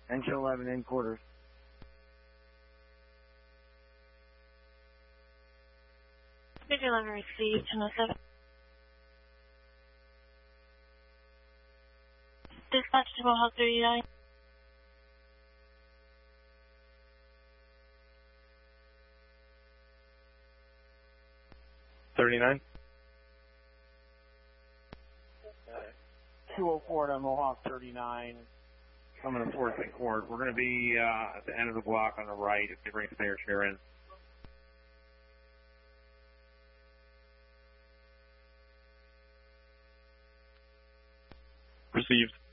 Engine 11 in quarters. Engine 11 received, 1007. Dispatch to Mohawk 39. $39. 204 to Mohawk 39. Coming to Forest and Court. We're going to be at the end of the block on the right if you bring spare share in. Received.